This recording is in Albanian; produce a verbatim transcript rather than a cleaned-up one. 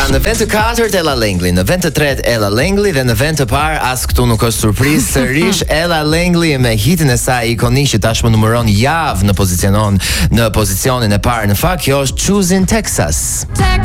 në vend të katërt Ella Langley, në vend të tretë Ella Langley dhe në vend të parë as këtu nuk është surprizë, sërish Ella Langley me hitin e saj ikonik që tashmë numëron javë në pozicionin në pozicionin e parë. Në fakt kjo është Choosing Texas.